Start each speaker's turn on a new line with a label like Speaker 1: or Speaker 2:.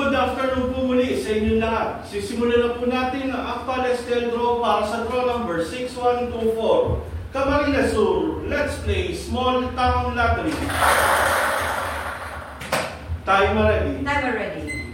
Speaker 1: Good afternoon po muli sa inyong lahat. Sisimulan na po natin ang actual STL draw para sa draw number 6124. Camarines Sur, let's play Small Town Lottery. Timer ready.
Speaker 2: Timer ready.